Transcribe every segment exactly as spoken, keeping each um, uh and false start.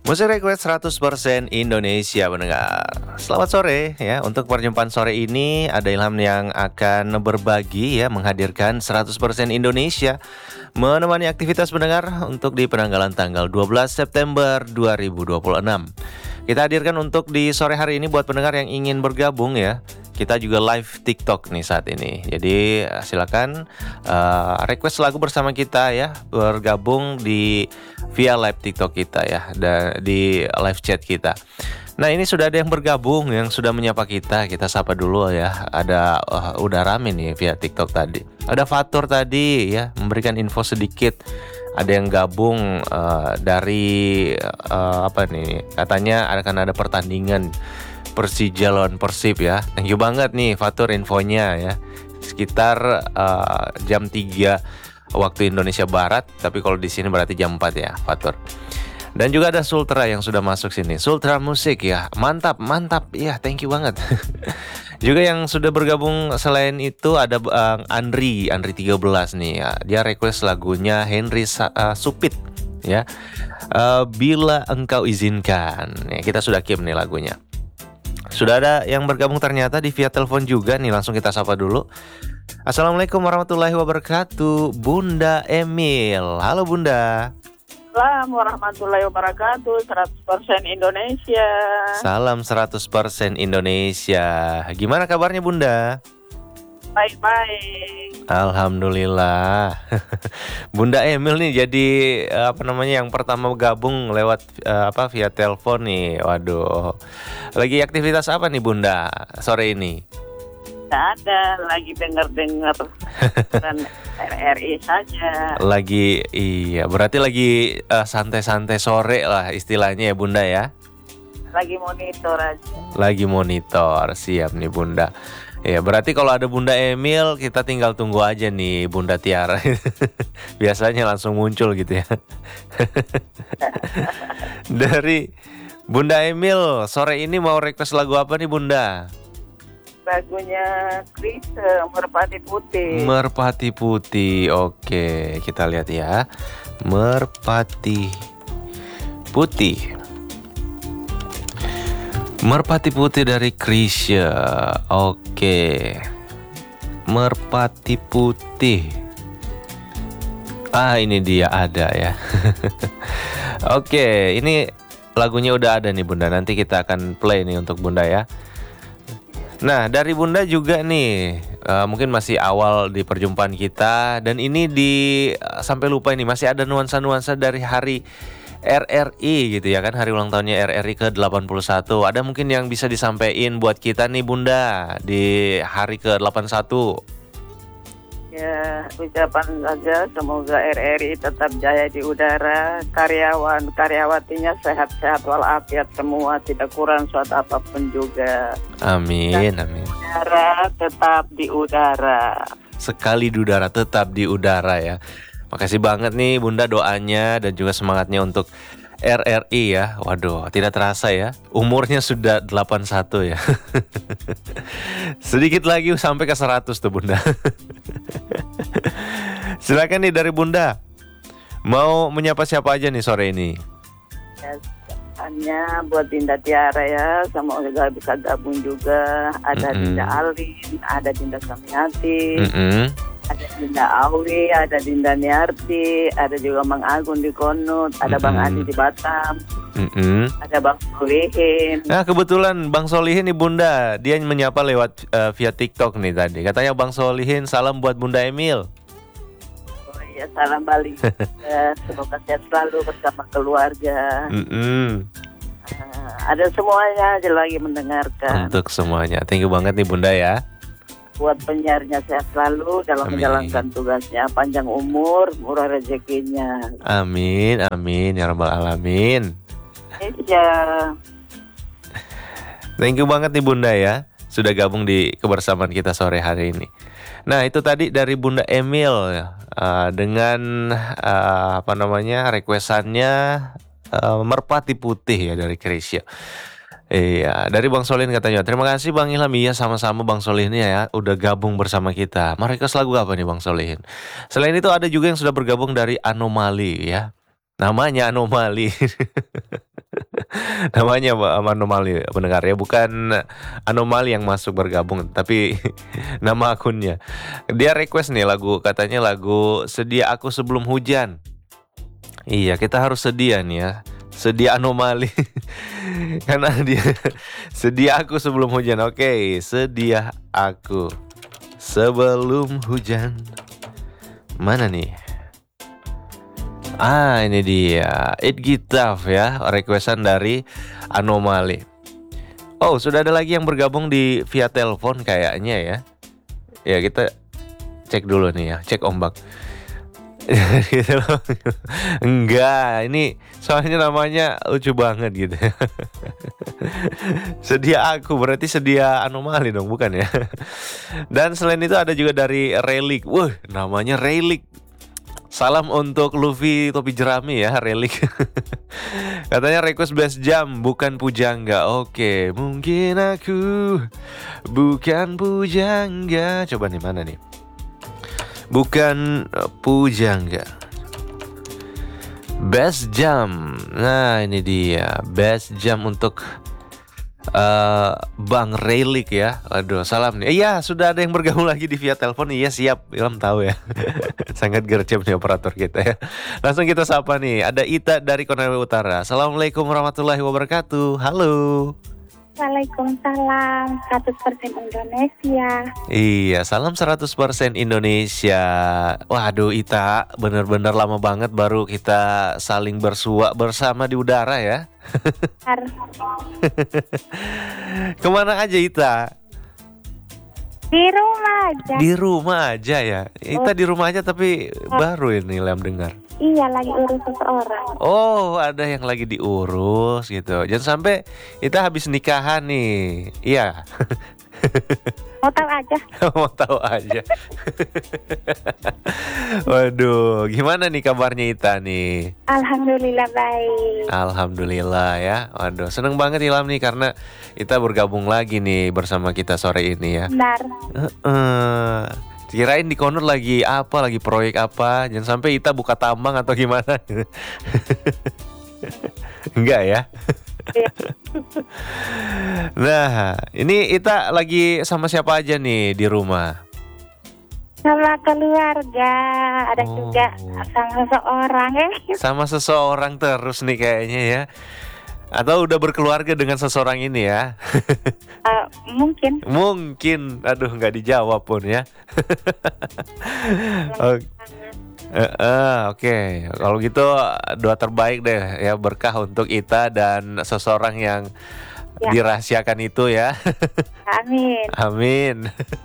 Musik Request seratus persen Indonesia pendengar. Selamat sore ya. Untuk perjumpaan sore ini ada Ilham yang akan berbagi ya, menghadirkan seratus persen Indonesia menemani aktivitas pendengar untuk di penanggalan tanggal dua belas September dua ribu dua puluh enam. Kita hadirkan untuk di sore hari ini buat pendengar yang ingin bergabung ya. Kita juga live TikTok nih saat ini. Jadi silakan uh, request lagu bersama kita ya, bergabung di via live TikTok kita ya, dan di live chat kita. Nah, ini sudah ada yang bergabung yang sudah menyapa kita. Kita sapa dulu ya. Ada uh, udah rame nih via TikTok tadi. Ada Fatur tadi ya, memberikan info sedikit. Ada yang gabung uh, dari uh, apa nih? Katanya akan ada pertandingan Persija lawan Persib ya. Thank you banget nih Fatur infonya ya. Sekitar uh, jam tiga waktu Indonesia Barat, tapi kalau di sini berarti jam empat ya, Fatur. Dan juga ada Sultra yang sudah masuk sini. Sultra Musik ya. Mantap, mantap. Ya, thank you banget. Juga yang sudah bergabung selain itu ada uh, Andri, Andri tiga belas nih ya. Dia request lagunya Henry uh, Supit ya. Uh, Bila Engkau Izinkan. Ya, kita sudah keep nih lagunya. Sudah ada yang bergabung ternyata di via telepon juga nih, langsung kita sapa dulu. Assalamualaikum warahmatullahi wabarakatuh, Bunda Emil. Halo Bunda. Assalamualaikum warahmatullahi wabarakatuh, seratus persen Indonesia. Salam seratus persen Indonesia. Gimana kabarnya Bunda? Baik-baik. Alhamdulillah. Bunda Emil nih jadi apa namanya yang pertama gabung lewat uh, apa via telepon nih. Waduh. Lagi aktivitas apa nih Bunda sore ini? Tidak ada, lagi dengar-dengar dan R R I saja. Lagi iya, berarti lagi uh, santai-santai sore lah istilahnya ya Bunda ya. Lagi monitor aja. Lagi monitor, siap nih Bunda. Ya, berarti kalau ada Bunda Emil, kita tinggal tunggu aja nih Bunda Tiara. Biasanya langsung muncul gitu ya. Dari Bunda Emil, sore ini mau request lagu apa nih Bunda? Lagunya Krisye, Merpati Putih. Merpati Putih, oke kita lihat ya. Merpati Putih. Merpati Putih dari Krisye. Oke. Merpati Putih. Ah, ini dia ada ya. Oke, ini lagunya udah ada nih Bunda. Nanti kita akan play nih untuk Bunda ya. Nah, dari Bunda juga nih, uh, mungkin masih awal di perjumpaan kita, dan ini di uh, sampai lupa ini masih ada nuansa-nuansa dari hari R R I gitu ya kan, hari ulang tahunnya R R I ke delapan puluh satu. Ada mungkin yang bisa disampaikan buat kita nih Bunda di hari ke delapan puluh satu. Ya, ucapan saja semoga R R I tetap jaya di udara, karyawan karyawatinya sehat-sehat walafiat semua, tidak kurang suatu apapun juga. Amin, Dan amin. Udara tetap di udara. Sekali di udara tetap di udara ya. Makasih banget nih Bunda doanya dan juga semangatnya untuk R R I ya. Waduh, tidak terasa ya. Umurnya sudah delapan puluh satu ya. Sedikit lagi sampai ke seratus tuh Bunda. Silakan nih dari Bunda. Mau menyapa siapa aja nih sore ini? Ya, hanya buat Dinda Tiara ya, semoga bisa gabung juga. Ada Mm-mm. Dinda Alin, ada Dinda Samiati, Mm-mm. ada Dinda Awi, ada Dinda Niarti, ada juga Bang Agung di Konut, ada Bang Mm-mm. Adi di Batam, Mm-mm. ada Bang Solihin. Nah kebetulan Bang Solihin nih Bunda, dia menyapa lewat uh, via TikTok nih tadi. Katanya Bang Solihin salam buat Bunda Emil. Oh iya, salam balik. Ya, semoga sehat selalu bersama keluarga. Mm-mm. Uh, ada semuanya aja lagi mendengarkan. Untuk semuanya, thank you banget nih Bunda ya. Buat penyiarnya sehat selalu dalam Amin. menjalankan tugasnya, panjang umur, murah rezekinya. Amin, amin ya rabbal alamin. Iya. Thank you banget nih Bunda ya, sudah gabung di kebersamaan kita sore hari ini. Nah itu tadi dari Bunda Emil ya, uh, dengan uh, apa namanya requestannya uh, Merpati Putih ya dari Krisye. Iya, dari Bang Solihin katanya. Terima kasih Bang Ilham. Iya, sama-sama Bang Solihin ya, udah gabung bersama kita. Mau request lagu apa nih Bang Solihin? Selain itu ada juga yang sudah bergabung dari Anomali ya. Namanya Anomali. Namanya apa, anomali pendengar ya, bukan anomali yang masuk bergabung, tapi nama akunnya. Dia request nih lagu, katanya lagu Sedia Aku Sebelum Hujan. Iya, kita harus sedia nih ya. Sedia anomali. Karena dia sedia aku sebelum hujan. Oke, sedia aku sebelum hujan. Mana nih? Ah, ini dia. It Gitaf ya, requestan dari Anomali. Oh, sudah ada lagi yang bergabung di via telepon kayaknya ya. Ya, kita cek dulu nih ya, cek ombak. Gitu loh. Enggak, ini soalnya namanya lucu banget gitu. Sedia aku berarti sedia anomali dong, bukan ya? Dan selain itu ada juga dari Relik. Wah, namanya Relik. Salam untuk Luffy topi jerami ya, Relik. Katanya request best jam bukan pujangga. Oke, mungkin aku bukan pujangga. Coba nih, mana nih? Bukan uh, pujangga. Best jam. Nah, ini dia best jam untuk uh, Bang Relik ya. Aduh, salam nih. Iya, sudah ada yang bergabung lagi di via telepon. Iya, siap. Ilham tahu ya. Sangat gercep nih operator kita ya. Langsung kita sapa nih. Ada Ita dari Konawe Utara. Assalamualaikum warahmatullahi wabarakatuh. Halo. Waalaikumsalam, seratus persen Indonesia. Iya, salam seratus persen Indonesia. Waduh, Ita, bener-bener lama banget baru kita saling bersua bersama di udara ya. Har- Kemana aja Ita? Di rumah aja. Di rumah aja ya. Ita di rumah aja tapi baru ini Lem dengar. Iya, lagi urus seseorang. Oh, ada yang lagi diurus gitu. Jangan sampai Ita habis nikahan nih. Iya. Mau tahu aja. Mau tahu aja. Waduh, gimana nih kabarnya Ita nih? Alhamdulillah baik. Alhamdulillah ya. Waduh, seneng banget Ilham nih karena Ita bergabung lagi nih bersama kita sore ini ya. Benar. Uh-uh. Kirain di Konur lagi apa, lagi proyek apa. Jangan sampai Ita buka tambang atau gimana. Enggak ya. Nah, ini Ita lagi sama siapa aja nih di rumah? Sama keluarga, ada Oh. juga sama seseorang ya. Sama seseorang terus nih kayaknya ya. Atau udah berkeluarga dengan seseorang ini ya? Uh, mungkin. Mungkin, aduh nggak dijawab pun ya. Oke. Eh, eh, Oke, kalau gitu doa terbaik deh ya, berkah untuk Ita dan seseorang yang Ya. dirahasiakan itu ya. Amin. Amin.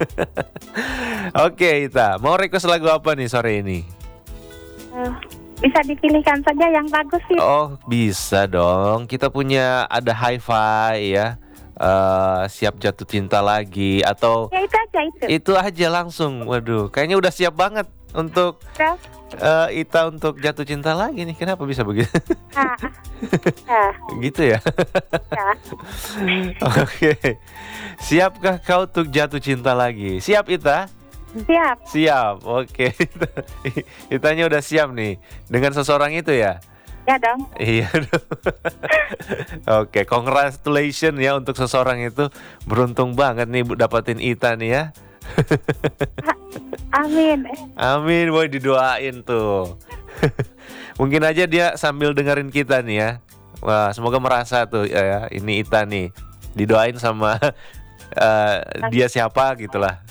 Oke Ita, mau request lagu apa nih sore ini? Uh, bisa dipilihkan saja yang bagus sih. Oh bisa dong, kita punya ada Hi-Fi ya, eh, Siap Jatuh Cinta Lagi, atau Ya itu aja itu. itu aja langsung. Waduh, kayaknya udah siap banget untuk Udah. eh, Ita untuk jatuh cinta lagi nih. Kenapa bisa begitu? Ah, ah. Gitu ya. Ya. Oke. Siapkah kau untuk jatuh cinta lagi? Siap Ita? Siap. Siap. Oke. Itanya udah siap nih dengan seseorang itu ya? Ya dong. Iya dong. Oke, congratulations ya untuk seseorang itu. Beruntung banget nih bu- dapetin Ita nih ya. Amin. Amin, boy, didoain tuh. Mungkin aja dia sambil dengerin kita nih ya. Wah, semoga merasa tuh ya, ini Ita nih. Didoain sama eh, dia siapa gitulah.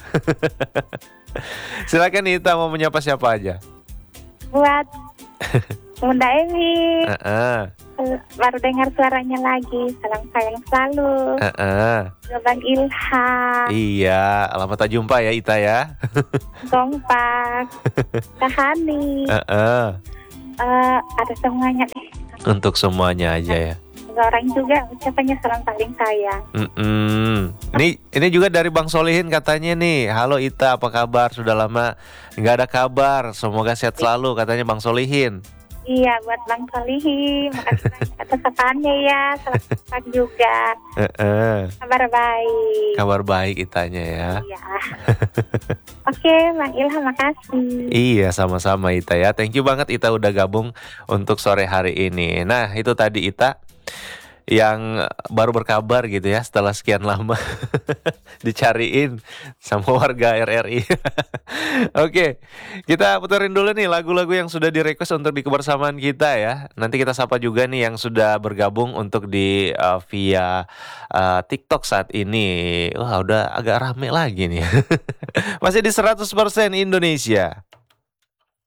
Silakan Ita, mau menyapa siapa aja. Buat Bunda Emi. Heeh. Baru dengar suaranya lagi. Salam sayang selalu. Heeh. Ke Bang Ilham. Iya, lama tak jumpa ya Ita ya. Kompak. Tahani. Heeh. Eh, ada semuanya deh. Untuk semuanya aja ya. Orang juga ucapannya salam paling sayang. Mm-mm. Ini ini juga dari Bang Solihin katanya nih. Halo Ita, apa kabar? Sudah lama nggak ada kabar. Semoga sehat selalu katanya Bang Solihin. Iya, buat Bang Solihi. Makasih banyak atas sapaannya ya. Selamat pagi juga. Heeh. Kabar baik. Kabar baik Itanya ya. Iya. Oke, Bang Ilham, makasih. Iya, sama-sama Ita ya. Thank you banget Ita udah gabung untuk sore hari ini. Nah, itu tadi Ita yang baru berkabar gitu ya setelah sekian lama dicariin sama warga R R I. Oke, kita puterin dulu nih lagu-lagu yang sudah di-request untuk di kebersamaan kita ya. Nanti kita sapa juga nih yang sudah bergabung untuk di uh, via uh, TikTok saat ini. Wah, udah agak rame lagi nih. Masih di seratus persen Indonesia.